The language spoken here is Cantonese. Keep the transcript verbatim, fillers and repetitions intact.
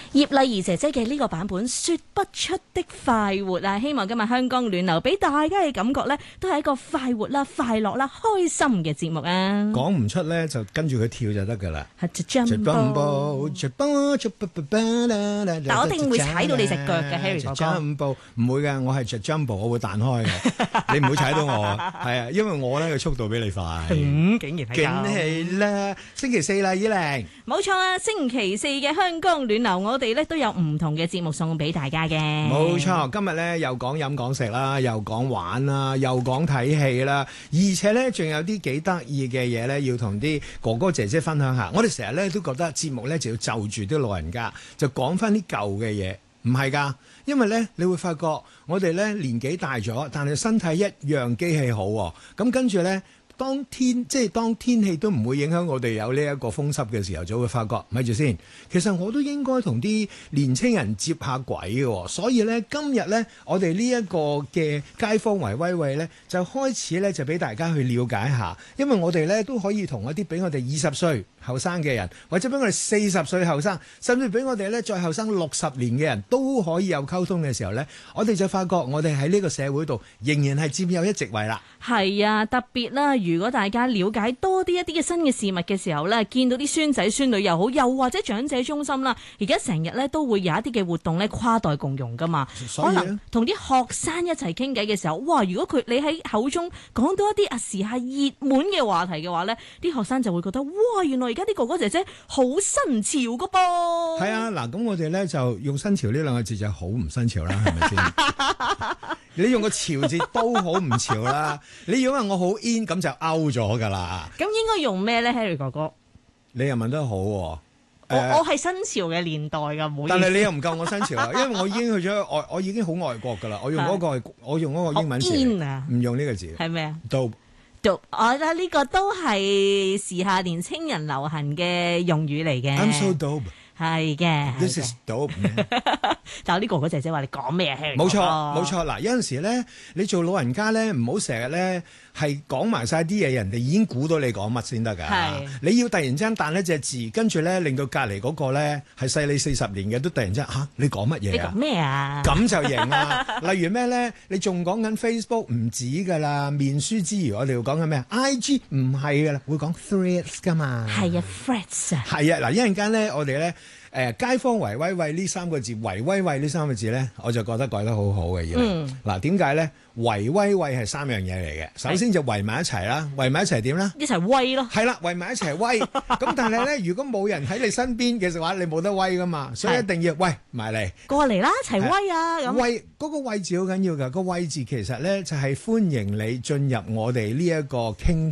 葉麗儀姐姐嘅呢個版本說不出的快活啊，希望今日香江暖流俾大家嘅感覺呢，都係一個快活啦、快樂啦、開心嘅節目啊。 講唔出呢，就跟住佢跳就得噶啦。 但我一定會踩到你隻腳嘅 Harry 哥哥。 唔會嘅，我係着 jumbo， 我會彈開嘅。你唔會踩到我啊？係啊，因為我呢個速度比你快。 嗯，竟然係咁。 梗係啦，星期四啦，依玲。 冇錯啊，星期四嘅香江暖流，我哋咧都有唔同嘅節目送俾大家嘅。 冇錯，今日咧又講飲講食啦，又講玩啦，又講睇戲啦，而且咧仲有啲幾得意嘅嘢咧，要同啲哥哥姐姐分享下。我哋成日咧都覺得節目咧就要就住啲老人家，就講翻啲舊嘅嘢，唔係㗎，因為咧你會發覺我哋咧年紀大咗，但係身體一樣機器好喎。咁跟住咧。當天即係當天氣都唔會影響我哋有呢一個風濕嘅時候，就會發覺咪住先。其實我都應該同啲年青人接下軌嘅，所以呢，今日呢，我哋呢一個嘅街坊圍威喂呢，就開始呢，就俾大家去了解下，因為我哋呢，都可以同一啲比我哋二十歲後生嘅人，或者比我哋四十歲後生，甚至比我哋呢再後生六十年嘅人都可以有溝通嘅時候呢，我哋就發覺我哋喺呢個社會度仍然係佔有一席位啦。 係啊，特別啦，如果大家了解多啲一啲嘅新嘅事物嘅時候呢，見到啲孫仔孫女又好，又或者長者中心啦，而家成日呢都會有一啲嘅活動呢，跨代共融噶嘛。可能同啲學生一齊傾偈嘅時候，哇！如果佢你喺口中講到一啲啊時下熱門嘅話題嘅話呢，啲學生就會覺得哇，原來而家啲哥哥姐姐好新潮噶噃。係啊，嗱，咁我哋呢就用新潮呢兩個字就好唔新潮啦，係咪先？你用個潮字都好唔潮啦，你如果話我好 in 咁就 out 咗噶啦。 咁應該用咩咧 ，Harry 哥哥？ 你又問得好喎、啊。 我、呃、我係新潮嘅年代噶，唔好意思。 但係你又唔夠我新潮啦，因為我已經去咗外，我已經好外國噶啦。我用嗰、嗰個，我用嗰個英文詞，唔用呢個字。 係咩啊 ？Dope。 我覺得呢個都係時下年青人流行嘅用語嚟嘅。 I'm so dope。 係嘅。 This is dope。 但係啲哥哥姐姐話你講咩啊 Harry？ 冇錯冇錯，嗱有陣時咧，你做老人家咧，唔好成日咧係講埋晒啲嘢，人哋已經估到你講乜先得㗎。係你要突然之間彈一隻字，跟住咧令到隔離嗰個咧係細你四十年嘅都突然之間嚇你講乜嘢啊？ 你講咩啊？ 咁就型啦。例如咩咧？你仲講緊 Facebook 唔止㗎啦，面書之餘我哋要講緊咩啊 ？I G 唔係㗎啦，會講 Threads 㗎嘛。 係啊 Threads 啊。係啊，嗱一陣間咧，我哋咧。誒、呃、街坊圍威喂呢三個字，圍威喂呢三個字咧，我就覺得改得好好嘅。而嗱點解咧？圍威喂係三樣嘢嚟嘅。首先就圍埋一齊啦，圍埋一齊點啦？一齊威咯。係啦，圍埋一齊威。咁但係咧，如果冇人喺你身邊嘅話，你冇得威噶嘛。所以一定要喂埋嚟，過嚟啦，一齊威啊！咁威嗰個威字好緊要㗎。個威字其實咧就係、是、歡迎你進入我哋呢一個傾